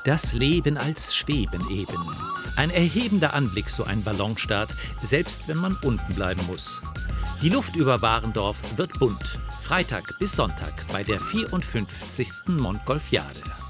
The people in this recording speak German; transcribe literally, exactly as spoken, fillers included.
Das Leben als Schweben eben. Ein erhebender Anblick, so ein Ballonstart, selbst wenn man unten bleiben muss. Die Luft über Warendorf wird bunt. Freitag bis Sonntag bei der vierundfünfzigsten Montgolfiade.